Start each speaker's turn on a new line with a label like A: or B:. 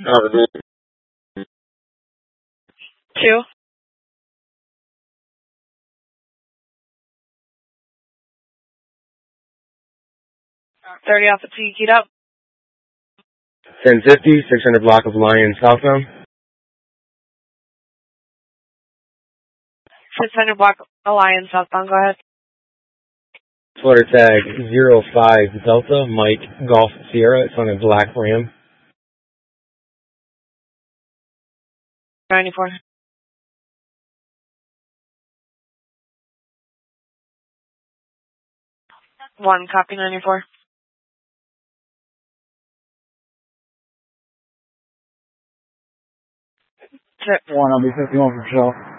A: Two. 30 off the T, keyed up.
B: 1050, 600 block of Lion southbound.
A: 600 block Alliance southbound, go ahead.
B: Flutter tag 05 Delta, Mike Golf Sierra. It's on a black Ram.
A: 94. 1, copy 94.
C: 1, I'll be 51 for Shell.